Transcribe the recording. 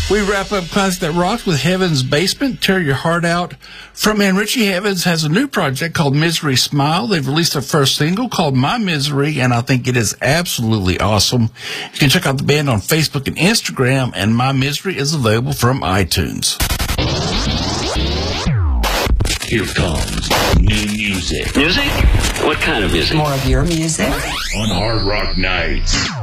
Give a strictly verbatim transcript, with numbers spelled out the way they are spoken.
We wrap up Classic That Rocks with Heaven's Basement, Tear Your Heart Out. Frontman Richie Havens has a new project called Misery Smile. They've released their first single called My Misery, and I think it is absolutely awesome. You can check out the band on Facebook and Instagram, and My Misery is available from iTunes. Here comes new music. Music? What kind of music? More of your music. On Hard Rock Nights.